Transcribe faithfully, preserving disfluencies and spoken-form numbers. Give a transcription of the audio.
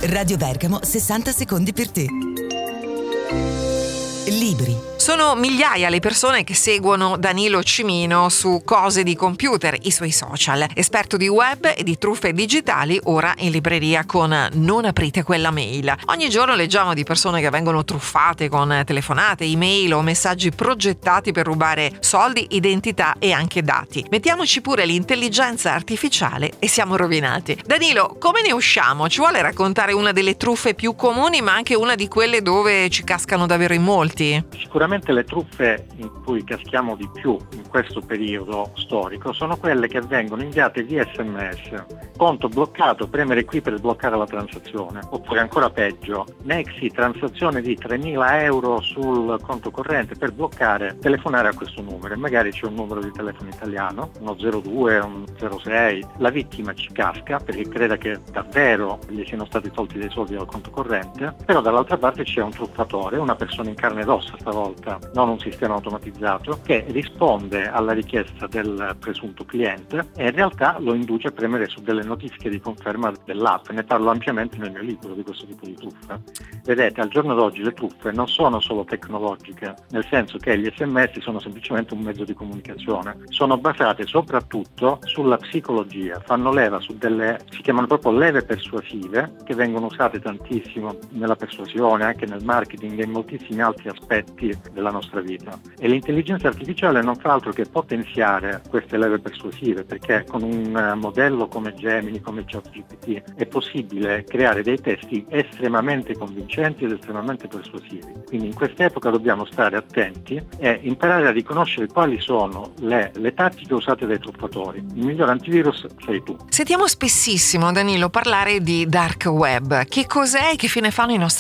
Radio Bergamo, sessanta secondi per te. Libri. Sono migliaia le persone che seguono Danilo Cimino su Cose di Computer, i suoi social. Esperto di web e di truffe digitali, ora in libreria con Non aprite quella mail. Ogni giorno leggiamo di persone che vengono truffate con telefonate, email o messaggi progettati per rubare soldi, identità e anche dati. Mettiamoci pure l'intelligenza artificiale e siamo rovinati. Danilo, come ne usciamo? Ci vuole raccontare una delle truffe più comuni, ma anche una di quelle dove ci cascano davvero in molti? Sicuramente le truffe in cui caschiamo di più in questo periodo storico sono quelle che vengono inviate via sms. Conto bloccato, premere qui per sbloccare la transazione. Oppure ancora peggio, Nexi, transazione di tremila euro sul conto corrente, per bloccare, telefonare a questo numero. E magari c'è un numero di telefono italiano, uno zero due, un zero sei. La vittima ci casca perché crede che davvero gli siano stati tolti dei soldi dal conto corrente, però dall'altra parte c'è un truffatore, una persona in carne ed ossa stavolta, non un sistema automatizzato, che risponde alla richiesta del presunto cliente e in realtà lo induce a premere su delle notifiche di conferma dell'app. Ne parlo ampiamente nel mio libro di questo tipo di truffe. Vedete, al giorno d'oggi le truffe non sono solo tecnologiche, nel senso che gli sms sono semplicemente un mezzo di comunicazione, sono basate soprattutto sulla psicologia, fanno leva su delle, si chiamano proprio leve persuasive, che vengono usate tantissimo nella persuasione, anche nel marketing e in moltissimi altri aspetti della nostra vita. E l'intelligenza artificiale non fa altro che potenziare queste leve persuasive, perché con un modello come Gemini, come ChatGPT, è possibile creare dei testi estremamente convincenti ed estremamente persuasivi. Quindi in quest'epoca dobbiamo stare attenti e imparare a riconoscere quali sono le, le tattiche usate dai truffatori. Il miglior antivirus sei tu. Sentiamo spessissimo, Danilo, parlare di dark web. Che cos'è e che fine fanno i nostri